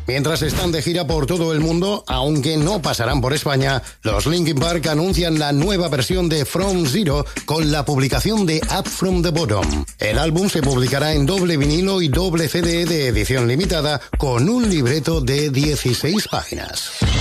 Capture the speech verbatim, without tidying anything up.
Mientras están de gira por todo el mundo, aunque no pasarán por España, los Linkin Park anuncian la nueva versión de From Zero con la publicación de Up From The Bottom. El álbum se publicará en doble vinilo y doble C D de edición limitada con un libreto de dieciséis páginas.